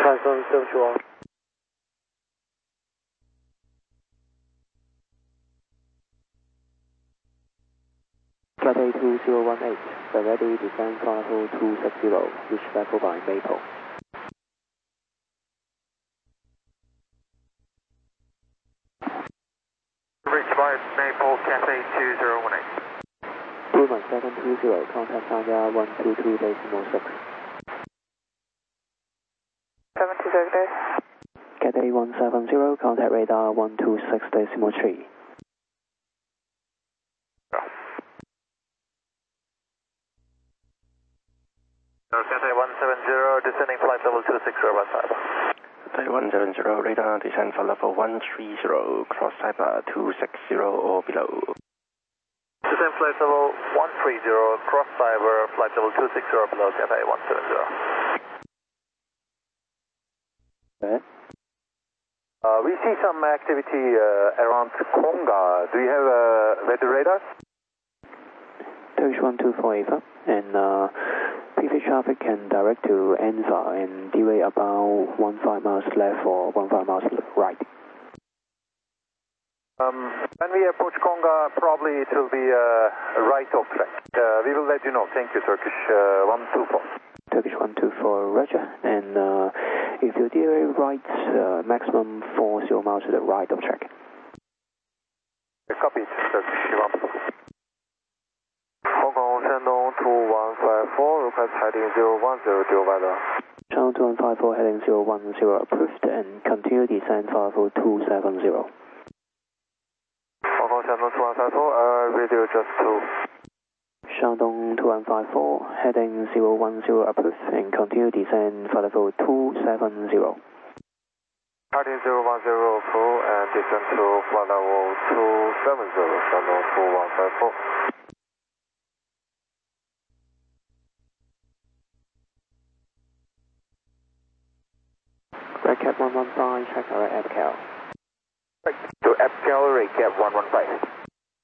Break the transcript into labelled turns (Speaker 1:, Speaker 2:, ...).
Speaker 1: Confirm 721.
Speaker 2: Cathay 2018, the ready descend flight level 260, reach level by Maple.
Speaker 1: Reach by Maple, Cathay 2018.
Speaker 2: Pullman 720, contact Sanya 122.6.
Speaker 3: 720.
Speaker 2: Cathay 170, contact radar 126.3.
Speaker 1: Cathay 170, descending flight level 26015.
Speaker 4: Cathay 170, radar descend for level 130, cross Cyber 260 or below.
Speaker 1: Descend flight level 130, cross Cyber, flight level 260 or below, Cathay 170. We see some activity around Konga. Do you have weather radar?
Speaker 2: Turkish 124 Ava, and PV traffic can direct to Anza and delay about 15 miles left or 15 miles right.
Speaker 1: When we approach Konga, probably it will be right of track. We will let you know. Thank you, Turkish 124.
Speaker 2: Turkish 124, Roger. And if you delay right, maximum 40 miles to the right of track.
Speaker 1: Copy, Turkish 124. Hong Kong Shandong 2154, request heading 010, deal weather.
Speaker 2: Shandong 2154, heading 010 approved, and continue descent flight level 270.
Speaker 1: Hong Kong Shandong 2154, radio just to.
Speaker 2: Shandong 2154, heading 010 approved, and continue descent flight level 270.
Speaker 1: Heading 010 approved, and descent to flight level 270, Shandong 2154.
Speaker 2: Red Cap 115, check our APCAL.
Speaker 1: Right, to APCAL, Red Cap 115.